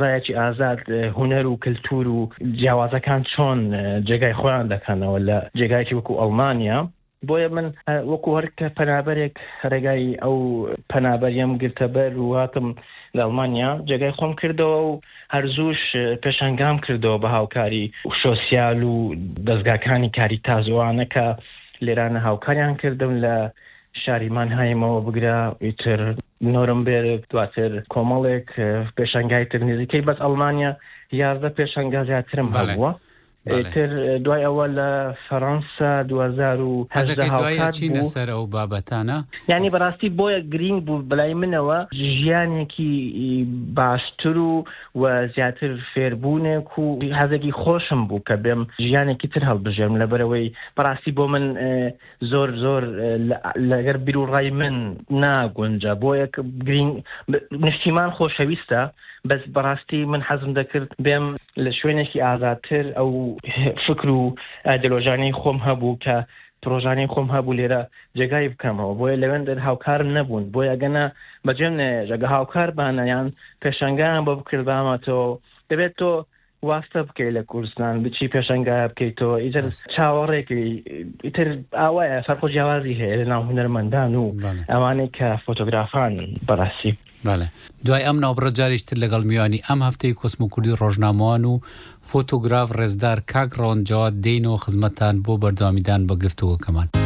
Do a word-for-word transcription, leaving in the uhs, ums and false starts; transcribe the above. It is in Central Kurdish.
پرۆژایەکی ئازاد هونەر و کلتور و جیاوازەکان چۆن جێگای خۆیان دەکەنەوە لە جێگایەکی وەکو ئەڵمانیا. بۆیە من وەکو هەرکە پەنابەرێک ڕێگای ئەو پەنابەریم گرتەبەر و هاتم لە ئەڵمانیا جێگای خۆم کردەوە و هەرزووش پێشەنگام کردەوە بە هاوکاری سۆسیال و دەستگاکانی کاری تازەوانە کە لێرانە هاوکاریان کردم لە شاری مانهایمەوە بگرە ئیتر نۆرنبێرگ دواتر کۆمەڵێک پێشەنگای تر نزیکەی بەس ئەڵمانیا یازدە پێشەنگا زیاترم هەبووە. ئیتر دوای ئەوە لە فەڕەنسا دوو هەزار و هەژدە هاوکار بوو سەر ئەو بابەتانە. یعنی بەڕاستی بۆیە گرنگ بوو بەلای منەوە ژیانێکی باشتر و و زیاتر فێربوونێک و حەزێکی خۆشم بوو کە بێم ژیانێکی تر هەڵبژێرم لەبەرەوەی بەڕاستی بۆ من زۆر زۆر لەگەر بیر و ڕای من ناگونجە بۆیە گرنگ نیشتیمان خۆشەویستە بەس بەڕاستی من حەزم دەکرد بێم لە شوێنێکی ئازادتر ئەو فکر و ئایدۆلۆژیانەی خۆم هەبوو کە پرۆژانەی خۆم هەبوو لێرە جێگای بکەمەوە بۆیە لەوێندە هاوکارم نەبوون بۆیە گەنە بەجێم نێژەگە هاوکار بانە یان پێشەنگیان بۆ بکرد بامەتەوە دەبێت تۆ واستە بکەیت لە کوردستان بچی پێشەنگایە بکەیتەوە ئیتر چاوەڕێکی ئیتر ئاوایە فەرق و جیاوازی هەیە لە ناو هونەرمەندان و ئەوانەی کە فۆتۆگرافان بەڕاستی. بەڵێ دوای ئەم ناوبڕە جاریشتر لەگەڵ میوانی ئەم هەفتەی کۆسمۆکوردی ڕۆژنامەوان و فۆتۆگراف ڕێزدار کاک ڕەوەندجاواد دێینەوە خزمەتان بۆ بەردەوامیدان بە گفتوگۆکەمان.